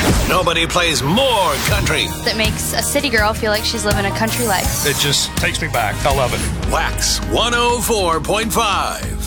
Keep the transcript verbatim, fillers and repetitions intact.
Nobody plays more country. That makes a city girl feel like she's living a country life. It just takes me back. I love it. Wax one oh four point five.